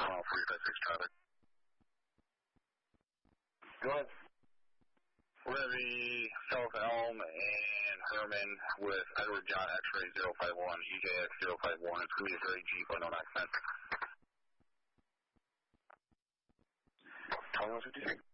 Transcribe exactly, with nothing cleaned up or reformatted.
Uh, three five six traffic. Go ahead. We're going to be South Elm and Herman with Edward John X-ray zero five one, E J X zero five one. It's going to be a very Jeep on no accent. twenty-one fifty-three.